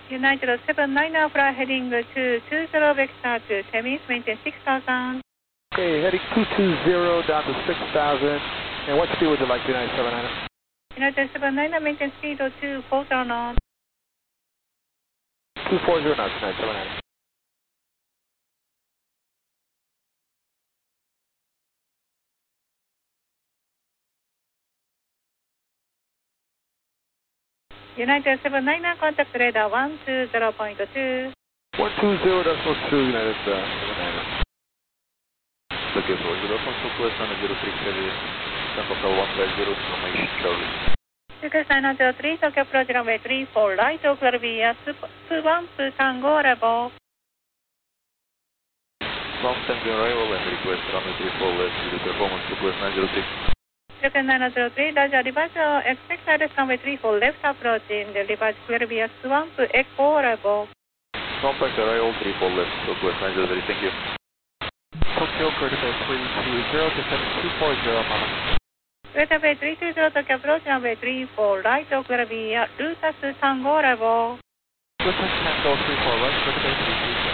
United 79 fly heading to 20 vector to Temis, maintain 6,000. Okay, heading 220 down to 6,000. And what speed would you like, United 79? United 79, maintain speed of 240 knots. 240 knots, United 79. United 79, contact radar 120.2. 120.2, United 79. Looking for 0 from Southwest 903 heavy, San Hotel 150, information Charlie. Circus 903, Tokyo approach runway 34, right, Oakland via 2 Tango level. From Tango arrival and request runway 34 left with the performance Southwest 903. Circus 903, Roger, departure, expect address runway 34 left approaching, the departure clear via Swamp Echo level. Contact arrival 34 left, Southwest 903, thank you. Tokyo, critical 320, descending 240, Mama. Greater Bay 320, Tokyo approach runway 34, right, Oakland via Lutas Tango level. Lutas Tango 34 right, Greater Bay 320.